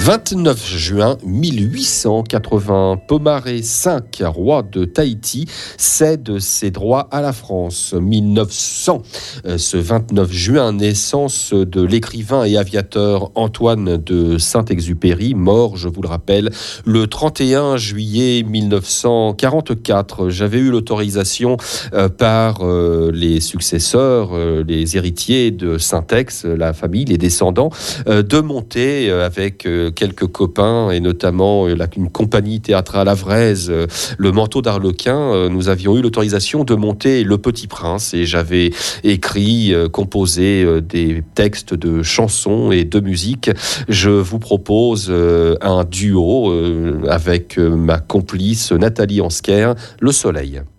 29 juin 1880, Pomaré V, roi de Tahiti, cède ses droits à la France. 1900, ce 29 juin, naissance de l'écrivain et aviateur Antoine de Saint-Exupéry, mort, je vous le rappelle, le 31 juillet 1944. J'avais eu l'autorisation par les successeurs, les héritiers de Saint-Ex, la famille, les descendants, de monter avec quelques copains et notamment une compagnie théâtrale havraise, le Manteau d'Arlequin. Nous avions eu l'autorisation de monter Le Petit Prince et j'avais écrit, composé des textes de chansons et de musique. Je vous propose un duo avec ma complice Nathalie Ansker, Le Soleil.